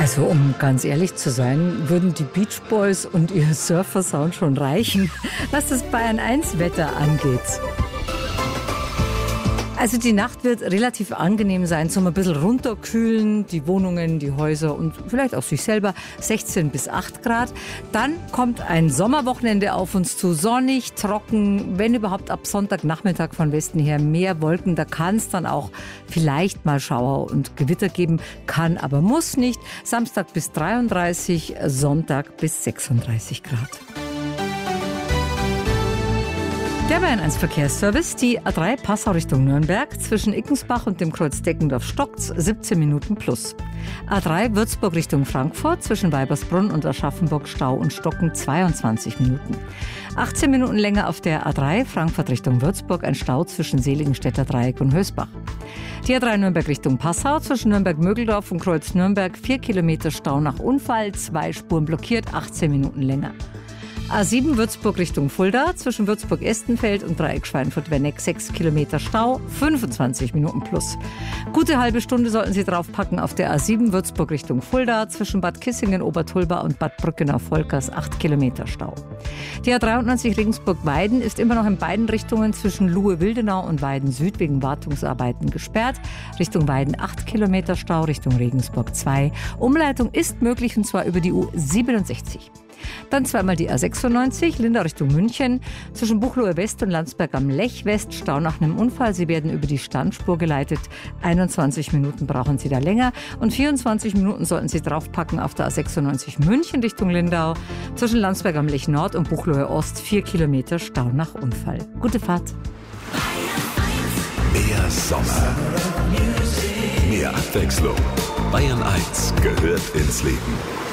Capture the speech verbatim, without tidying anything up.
Also um ganz ehrlich zu sein, würden die Beach Boys und ihr Surfer-Sound schon reichen, was das Bayern eins Wetter angeht. Also die Nacht wird relativ angenehm sein, zum ein bisschen runterkühlen, die Wohnungen, die Häuser und vielleicht auch sich selber, sechzehn bis acht Grad. Dann kommt ein Sommerwochenende auf uns zu, sonnig, trocken, wenn überhaupt ab Sonntagnachmittag von Westen her mehr Wolken. Da kann es dann auch vielleicht mal Schauer und Gewitter geben, kann, aber muss nicht. Samstag bis dreiunddreißig, Sonntag bis sechsunddreißig Grad. Der Bayern eins Verkehrsservice, die A drei Passau Richtung Nürnberg, zwischen Ickensbach und dem Kreuz Deckendorf-Stocks, siebzehn Minuten plus. A drei Würzburg Richtung Frankfurt, zwischen Weibersbrunn und Aschaffenburg Stau und Stocken, zweiundzwanzig Minuten. achtzehn Minuten länger auf der A drei Frankfurt Richtung Würzburg, ein Stau zwischen Seligenstädter Dreieck und Hösbach. Die A drei Nürnberg Richtung Passau, zwischen Nürnberg-Mögeldorf und Kreuz Nürnberg, vier Kilometer Stau nach Unfall, zwei Spuren blockiert, achtzehn Minuten länger. A sieben Würzburg Richtung Fulda, zwischen Würzburg-Estenfeld und Dreieck Schweinfurt-Werneck, sechs Kilometer Stau, fünfundzwanzig Minuten plus. Gute halbe Stunde sollten Sie draufpacken auf der A sieben Würzburg Richtung Fulda, zwischen Bad Kissingen, Obertulba und Bad Brückenau-Volkers, acht Kilometer Stau. Die A dreiundneunzig Regensburg-Weiden ist immer noch in beiden Richtungen zwischen Luhe-Wildenau und Weiden-Süd wegen Wartungsarbeiten gesperrt. Richtung Weiden acht Kilometer Stau, Richtung Regensburg zwei. Umleitung ist möglich und zwar über die U siebenundsechzig. Dann zweimal die A sechsundneunzig, Lindau Richtung München, zwischen Buchloe West und Landsberg am Lech West, Stau nach einem Unfall. Sie werden über die Standspur geleitet. einundzwanzig Minuten brauchen Sie da länger und vierundzwanzig Minuten sollten Sie draufpacken auf der A sechsundneunzig München Richtung Lindau, zwischen Landsberg am Lech Nord und Buchloe Ost, vier Kilometer Stau nach Unfall. Gute Fahrt. Mehr Sommer, mehr Abwechslung. Bayern eins gehört ins Leben.